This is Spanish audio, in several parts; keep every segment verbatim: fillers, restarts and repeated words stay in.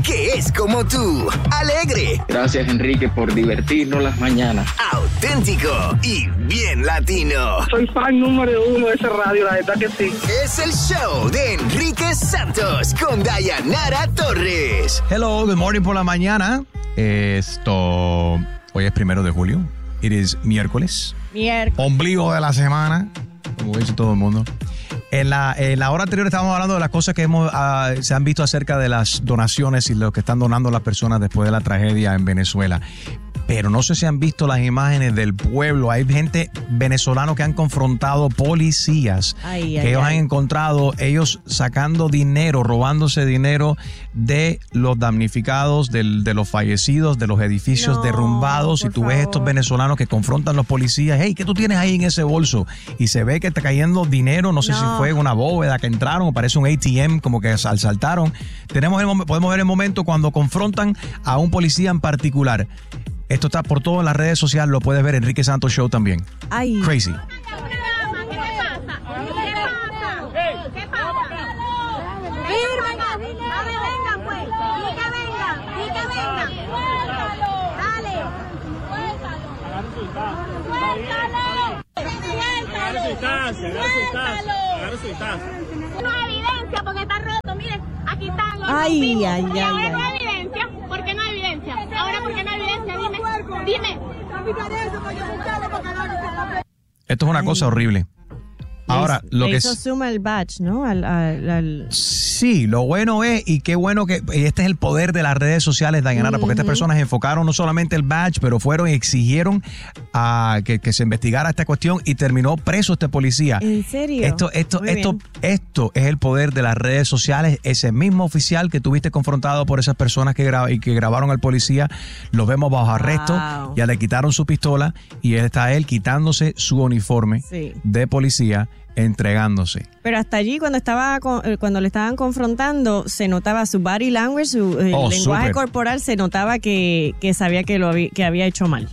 que es como tú, alegre. Gracias, Enrique, por divertirnos las mañanas. Auténtico y bien latino. Soy fan número uno de esa radio, la verdad que sí. Es el show de Enrique Santos con Dayanara Torres. Hello, good morning por la mañana. Esto, hoy es primero de julio. It is miércoles. Miércoles. Ombligo de la semana, como dice todo el mundo. En la, en la hora anterior estábamos hablando de las cosas que hemos, uh, se han visto acerca de las donaciones y lo que están donando las personas después de la tragedia en Venezuela. Pero no sé si han visto las imágenes del pueblo. Hay gente venezolana que han confrontado policías ay, que ay, ellos ay. han encontrado, ellos sacando dinero, robándose dinero de los damnificados, del, de los fallecidos, de los edificios No, derrumbados. Y tú ves estos venezolanos que confrontan a los policías. Hey, ¿qué tú tienes ahí en ese bolso? Y se ve que está cayendo dinero. No sé No. si fue una bóveda que entraron o parece un A T M como que asaltaron. Tenemos el, mom- podemos ver el momento cuando confrontan a un policía en particular. Esto está por todas las redes sociales, lo puedes ver, Enrique Santos Show también. Ay. Crazy. No hay evidencia porque está roto, miren, aquí están los Ay, vivos. ay, Y ay, ahora ay. no hay evidencia, ¿por qué no hay evidencia? Ahora ¿por qué no hay evidencia? Dime, dime. Esto es una Ay. cosa horrible. Ahora, Le- lo le que hizo es... suma el badge, ¿no? Al, al, al- Sí, lo bueno es, y qué bueno que y este es el poder de las redes sociales, Dayanara, porque estas personas enfocaron no solamente el badge, pero fueron y exigieron a que, que se investigara esta cuestión y terminó preso este policía. ¿En serio? Esto, esto, Muy esto, bien. esto es el poder de las redes sociales. Ese mismo oficial que tuviste confrontado por esas personas que, gra- y que grabaron al policía, lo vemos bajo arresto. Wow. Ya le quitaron su pistola y él está él quitándose su uniforme Sí. de policía, entregándose. Pero hasta allí, cuando estaba con- eh, cuando le estaban confrontando, se notaba su body language, su eh, Oh, lenguaje súper. corporal, se notaba que, que sabía que lo había, que había hecho mal.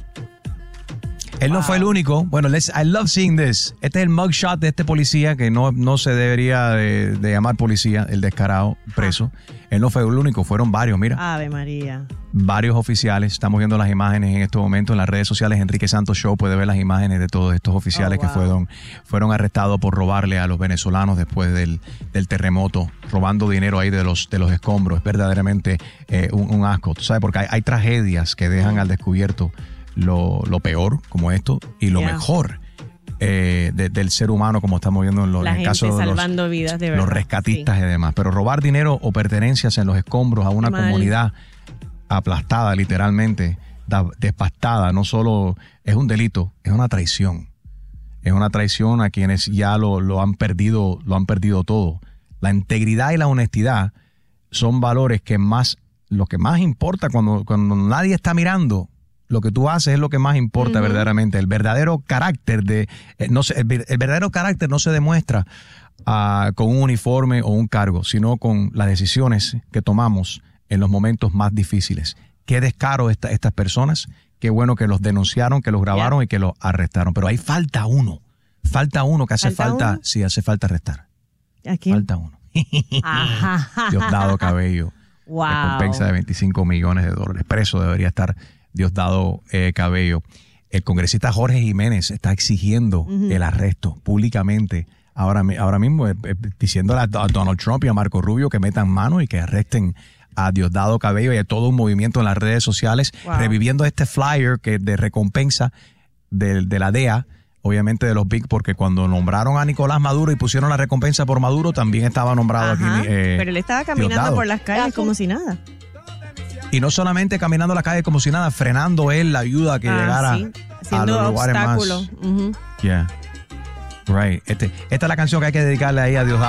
Él no fue el único. Bueno, let's- I love seeing this. Este es el mugshot de este policía que no, no se debería de, de llamar policía, el descarado preso. Él no fue el único, fueron varios, mira. Ave María. Varios oficiales. Estamos viendo las imágenes en este momento en las redes sociales. Enrique Santos Show puede ver las imágenes de todos estos oficiales Oh, wow. que fueron, fueron arrestados por robarle a los venezolanos después del, del terremoto, robando dinero ahí de los, de los escombros. Es verdaderamente eh, un, un asco, ¿tú sabes? Porque hay, hay tragedias que dejan al descubierto lo, lo peor, como esto, y lo Yeah. mejor eh, de- del ser humano, como estamos viendo en, lo- La en el gente caso de los, salvando vidas, de verdad. los rescatistas y demás. Pero robar dinero o pertenencias en los escombros a una Mal. comunidad aplastada, literalmente, da- despastada, no solo es un delito, es una traición. Es una traición a quienes ya lo, lo han perdido, lo han perdido todo. La integridad y la honestidad son valores que más, lo que más importa cuando, cuando nadie está mirando. Lo que tú haces es lo que más importa verdaderamente. El verdadero carácter de, eh, no se- el, ver- el verdadero carácter no se demuestra ah, con un uniforme o un cargo, sino con las decisiones que tomamos en los momentos más difíciles. Qué descaro esta- estas personas. Qué bueno que los denunciaron, que los grabaron Yeah. y que los arrestaron. Pero ahí falta uno. Falta uno que hace ¿Falta falta, uno? sí, hace falta arrestar. ¿A quién? Falta uno. Ajá. Diosdado Cabello. Wow. Recompensa de veinticinco millones de dólares. Preso debería estar Diosdado eh, Cabello. El congresista Jorge Jiménez está exigiendo el arresto públicamente ahora, mi- ahora mismo, eh, eh, diciéndole a, a Donald Trump y a Marco Rubio que metan mano y que arresten a Diosdado Cabello y a todo un movimiento en las redes sociales, Wow. reviviendo este flyer que de recompensa de, de la D E A, obviamente de los Big, porque cuando nombraron a Nicolás Maduro y pusieron la recompensa por Maduro, también estaba nombrado Ajá. aquí. eh, Pero él estaba caminando Diosdado. por las calles como si nada. Y no solamente caminando la calle como si nada, frenando él la ayuda a que Ah, llegara sí. a Siendo los lugares más. obstáculo. Ujú. Yeah. Right. Este, esta es la canción que hay que dedicarle ahí a Dios.